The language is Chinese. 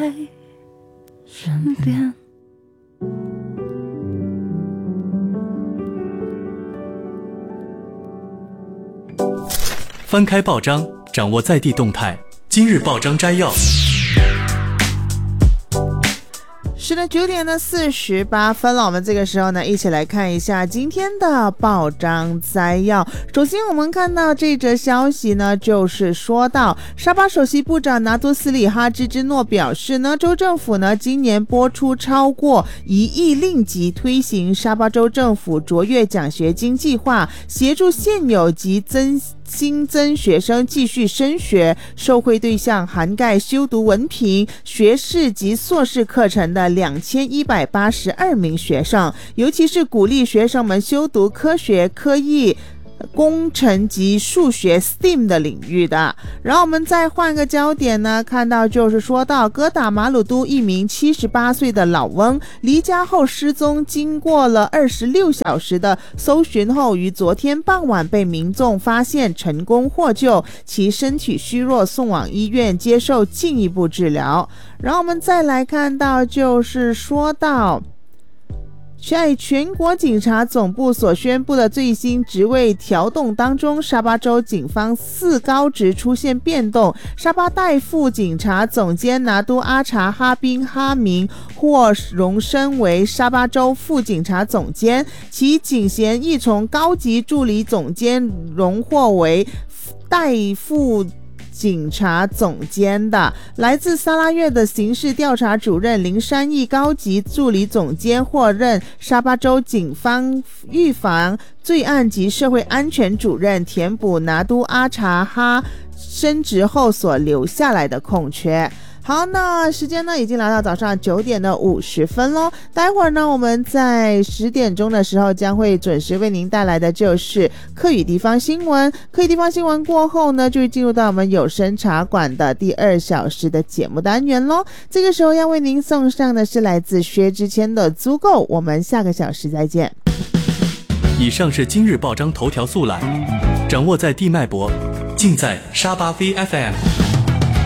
身边。 翻开报章，掌握在地动态。今日报章摘要。 是的，9点48分了。我们这个时候呢，一起来看一下今天的报章摘要。首先，我们看到这则消息呢，就是说到沙巴首席部长拿督斯里哈芝之诺表示呢，州政府呢今年拨出超过1亿令吉推行沙巴州政府卓越奖学金计划，协助现有及新增学生继续升学，受惠对象涵盖修读文凭、学士及硕士课程的2182名学生，尤其是鼓励学生们修读科学、科艺、工程及数学 STEAM 的领域的。然后我们再换个焦点呢，看到就是说到哥打马鲁都一名78岁的老翁离家后失踪，经过了26小时的搜寻后，于昨天傍晚被民众发现，成功获救，其身体虚弱，送往医院接受进一步治疗。然后我们再来看到就是说到在全国警察总部所宣布的最新职位调动当中，沙巴州警方4高职出现变动，沙巴代副警察总监拿督阿查哈宾哈明获荣升为沙巴州副警察总监，其警衔亦从高级助理总监荣获为代副警察总监的。来自沙拉越的刑事调查主任林山义高级助理总监获任沙巴州警方预防罪案及社会安全主任，填补拿督阿查哈升职后所留下来的空缺。好，那时间呢已经来到早上9点50分咯。待会儿呢我们在10点钟的时候将会准时为您带来的就是客语地方新闻。客语地方新闻过后呢，就会进入到我们有声茶馆的第2小时的节目单元咯。这个时候要为您送上的是来自薛之谦的足够。我们下个小时再见。 以上是今日报章头条速览，掌握在地脉搏，尽在沙巴 VFM。